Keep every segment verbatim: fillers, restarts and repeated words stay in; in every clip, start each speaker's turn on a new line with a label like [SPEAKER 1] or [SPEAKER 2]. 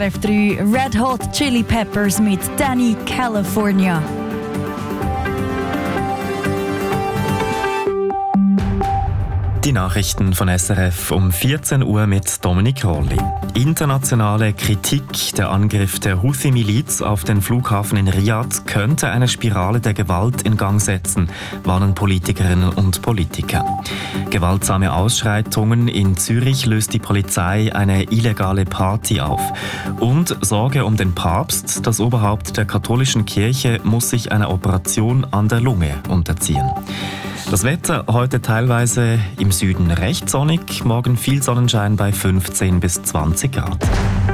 [SPEAKER 1] F drei Red Hot Chili Peppers mit Danny California.
[SPEAKER 2] Die Nachrichten von S R F um vierzehn Uhr mit Dominik Rolli. Internationale Kritik. Der Angriff der Houthi-Miliz auf den Flughafen in Riyadh könnte eine Spirale der Gewalt in Gang setzen, warnen Politikerinnen und Politiker. Gewaltsame Ausschreitungen in Zürich löst die Polizei eine illegale Party auf. Und Sorge um den Papst. Das Oberhaupt der katholischen Kirche muss sich einer Operation an der Lunge unterziehen. Das Wetter heute teilweise im Süden recht sonnig, morgen viel Sonnenschein bei fünfzehn bis zwanzig Grad.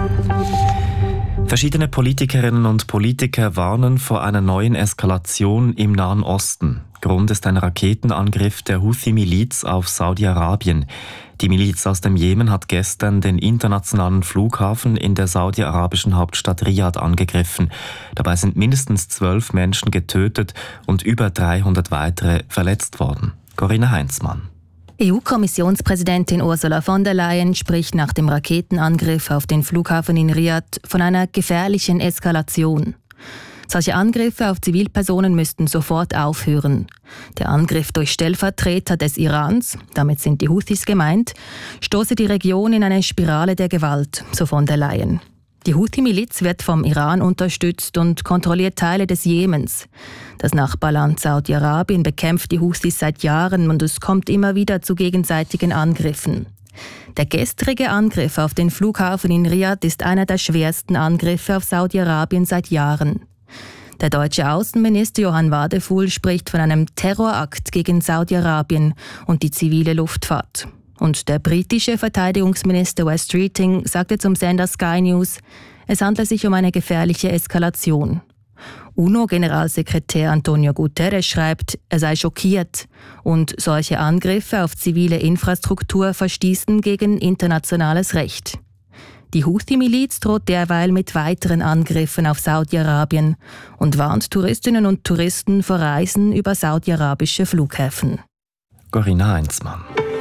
[SPEAKER 2] Verschiedene Politikerinnen und Politiker warnen vor einer neuen Eskalation im Nahen Osten. Grund ist ein Raketenangriff der Houthi-Miliz auf Saudi-Arabien. Die Miliz aus dem Jemen hat gestern den internationalen Flughafen in der saudi-arabischen Hauptstadt Riyadh angegriffen. Dabei sind mindestens zwölf Menschen getötet und über dreihundert weitere verletzt worden. Corinna Heinzmann.
[SPEAKER 3] E U-Kommissionspräsidentin Ursula von der Leyen spricht nach dem Raketenangriff auf den Flughafen in Riyadh von einer gefährlichen Eskalation. Solche Angriffe auf Zivilpersonen müssten sofort aufhören. Der Angriff durch Stellvertreter des Irans, damit sind die Houthis gemeint, stoße die Region in eine Spirale der Gewalt, so von der Leyen. Die Houthi-Miliz wird vom Iran unterstützt und kontrolliert Teile des Jemens. Das Nachbarland Saudi-Arabien bekämpft die Houthis seit Jahren und es kommt immer wieder zu gegenseitigen Angriffen. Der gestrige Angriff auf den Flughafen in Riyadh ist einer der schwersten Angriffe auf Saudi-Arabien seit Jahren. Der deutsche Außenminister Johann Wadefuhl spricht von einem Terrorakt gegen Saudi-Arabien und die zivile Luftfahrt. Und der britische Verteidigungsminister Wes Streeting sagte zum Sender Sky News, es handle sich um eine gefährliche Eskalation. UNO-Generalsekretär Antonio Guterres schreibt, er sei schockiert und solche Angriffe auf zivile Infrastruktur verstießen gegen internationales Recht. Die Houthi-Miliz droht derweil mit weiteren Angriffen auf Saudi-Arabien und warnt Touristinnen und Touristen vor Reisen über saudi-arabische Flughäfen.
[SPEAKER 2] Corinna Heinzmann.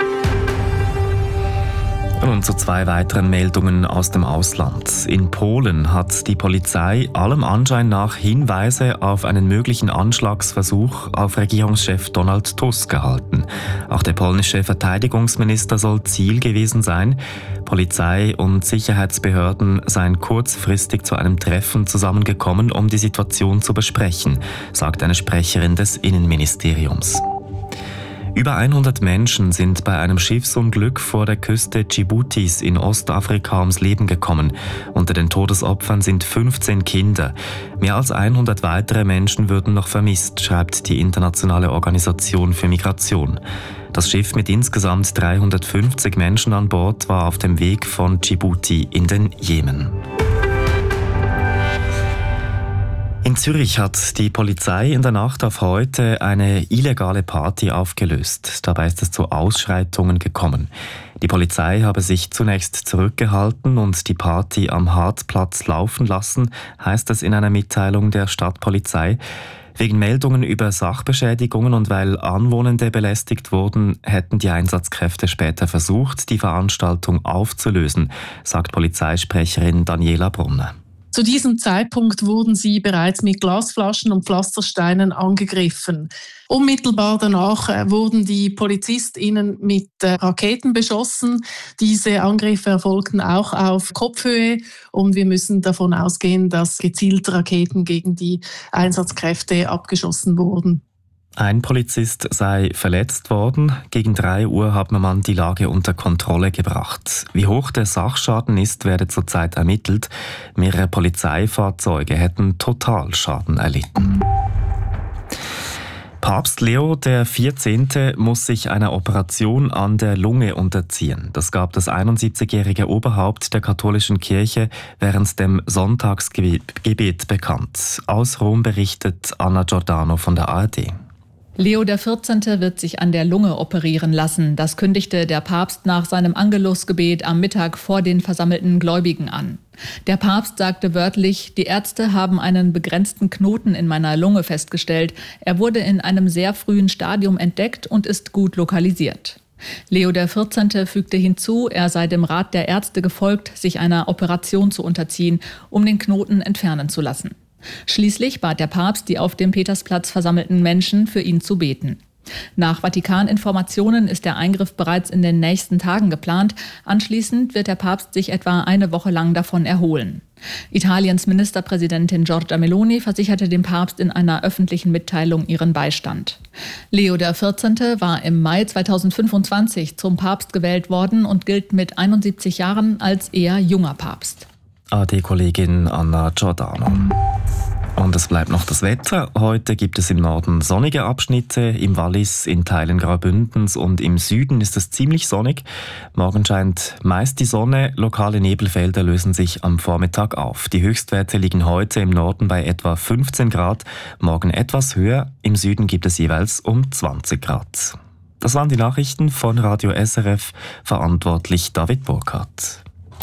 [SPEAKER 2] Und zu zwei weiteren Meldungen aus dem Ausland. In Polen hat die Polizei allem Anschein nach Hinweise auf einen möglichen Anschlagsversuch auf Regierungschef Donald Tusk erhalten. Auch der polnische Verteidigungsminister soll Ziel gewesen sein. Polizei und Sicherheitsbehörden seien kurzfristig zu einem Treffen zusammengekommen, um die Situation zu besprechen, sagt eine Sprecherin des Innenministeriums. Über hundert Menschen sind bei einem Schiffsunglück vor der Küste Dschiboutis in Ostafrika ums Leben gekommen. Unter den Todesopfern sind fünfzehn Kinder. Mehr als hundert weitere Menschen würden noch vermisst, schreibt die Internationale Organisation für Migration. Das Schiff mit insgesamt dreihundertfünfzig Menschen an Bord war auf dem Weg von Djibouti in den Jemen. In Zürich hat die Polizei in der Nacht auf heute eine illegale Party aufgelöst. Dabei ist es zu Ausschreitungen gekommen. Die Polizei habe sich zunächst zurückgehalten und die Party am Hartplatz laufen lassen, heißt es in einer Mitteilung der Stadtpolizei. Wegen Meldungen über Sachbeschädigungen und weil Anwohnende belästigt wurden, hätten die Einsatzkräfte später versucht, die Veranstaltung aufzulösen, sagt Polizeisprecherin Daniela Brunner.
[SPEAKER 4] Zu diesem Zeitpunkt wurden sie bereits mit Glasflaschen und Pflastersteinen angegriffen. Unmittelbar danach wurden die PolizistInnen mit Raketen beschossen. Diese Angriffe erfolgten auch auf Kopfhöhe und wir müssen davon ausgehen, dass gezielte Raketen gegen die Einsatzkräfte abgeschossen wurden.
[SPEAKER 2] Ein Polizist sei verletzt worden. Gegen drei Uhr hat man die Lage unter Kontrolle gebracht. Wie hoch der Sachschaden ist, werde zurzeit ermittelt. Mehrere Polizeifahrzeuge hätten Totalschaden erlitten. Papst Leo der vierzehnte muss sich einer Operation an der Lunge unterziehen. Das gab das einundsiebzigjährige Oberhaupt der katholischen Kirche während dem Sonntagsgebet bekannt. Aus Rom berichtet Anna Giordano von der A R D.
[SPEAKER 5] Leo der vierzehnte wird sich an der Lunge operieren lassen. Das kündigte der Papst nach seinem Angelusgebet am Mittag vor den versammelten Gläubigen an. Der Papst sagte wörtlich, die Ärzte haben einen begrenzten Knoten in meiner Lunge festgestellt. Er wurde in einem sehr frühen Stadium entdeckt und ist gut lokalisiert. Leo der vierzehnte fügte hinzu, er sei dem Rat der Ärzte gefolgt, sich einer Operation zu unterziehen, um den Knoten entfernen zu lassen. Schließlich bat der Papst die auf dem Petersplatz versammelten Menschen, für ihn zu beten. Nach Vatikan-Informationen ist der Eingriff bereits in den nächsten Tagen geplant. Anschließend wird der Papst sich etwa eine Woche lang davon erholen. Italiens Ministerpräsidentin Giorgia Meloni versicherte dem Papst in einer öffentlichen Mitteilung ihren Beistand. Leo der vierzehnte war im Mai zweitausendfünfundzwanzig zum Papst gewählt worden und gilt mit einundsiebzig Jahren als eher junger Papst.
[SPEAKER 2] A D-Kollegin Anna Giordano. Und es bleibt noch das Wetter. Heute gibt es im Norden sonnige Abschnitte, im Wallis, in Teilen Graubündens und im Süden ist es ziemlich sonnig. Morgen scheint meist die Sonne, lokale Nebelfelder lösen sich am Vormittag auf. Die Höchstwerte liegen heute im Norden bei etwa fünfzehn Grad, morgen etwas höher, im Süden gibt es jeweils um zwanzig Grad. Das waren die Nachrichten von Radio S R F, verantwortlich David Burkhardt.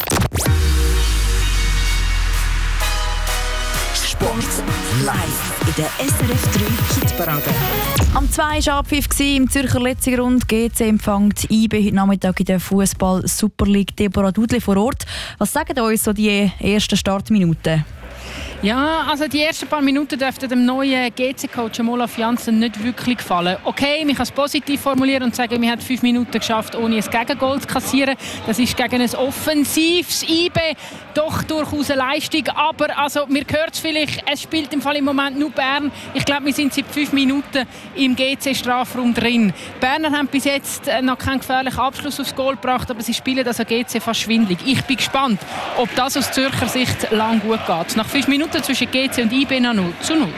[SPEAKER 6] Sport live in der S R F drei Hitparade.
[SPEAKER 1] Am zwei war Abpfiff im Zürcher letzten Grund. G C empfängt I B heute Nachmittag in der Fußball Super League. Deborah Dudli vor Ort. Was sagen uns so die ersten Startminuten?
[SPEAKER 7] Ja, also die ersten paar Minuten dürften dem neuen G C-Coach Olaf Janssen nicht wirklich gefallen. Okay, man kann es positiv formulieren und sagen, wir haben fünf Minuten geschafft, ohne ein Gegengol zu kassieren. Das ist gegen ein offensives I B doch durchaus eine Leistung. Aber also, mir hört es vielleicht, es spielt im Fall im Moment nur Bern. Ich glaube, wir sind seit fünf Minuten im G C-Strafraum drin. Die Berner haben bis jetzt noch keinen gefährlichen Abschluss aufs Goal gebracht, aber sie spielen also G C fast schwindelig. Ich bin gespannt, ob das aus Zürcher Sicht lang gut geht. Nach fünf Minuten zwischen G C und I B null zu null.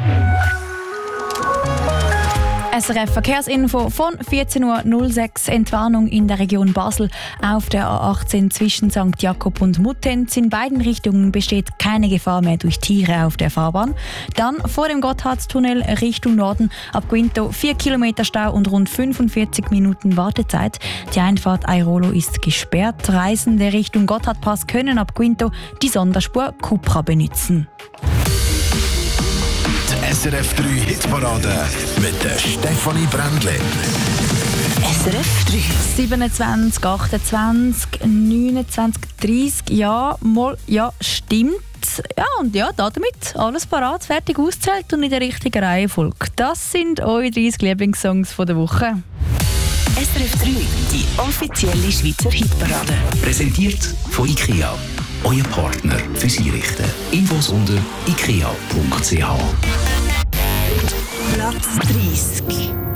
[SPEAKER 1] S R F Verkehrsinfo von vierzehn Uhr null sechs. Entwarnung in der Region Basel auf der A achtzehn zwischen Sankt Jakob und Muttenz. In beiden Richtungen besteht keine Gefahr mehr durch Tiere auf der Fahrbahn. Dann vor dem Gotthardstunnel Richtung Norden ab Quinto vier Kilometer Stau und rund fünfundvierzig Minuten Wartezeit. Die Einfahrt Airolo ist gesperrt. Reisende Richtung Gotthardpass können ab Quinto die Sonderspur Cupra benutzen.
[SPEAKER 8] S R F drei Hitparade mit der Stefanie Brändle.
[SPEAKER 6] S R F drei.
[SPEAKER 1] siebenundzwanzig, achtundzwanzig, neunundzwanzig, dreißig, ja, mal, ja, stimmt. Ja, und ja, damit alles parat, fertig ausgezählt und in der richtigen Reihenfolge. Das sind eure dreißig Lieblingssongs der Woche.
[SPEAKER 6] S R F drei, die offizielle Schweizer Hitparade.
[SPEAKER 9] Präsentiert von IKEA. Euer Partner fürs Einrichten. Infos unter ikea punkt c h.
[SPEAKER 6] Platz dreißig.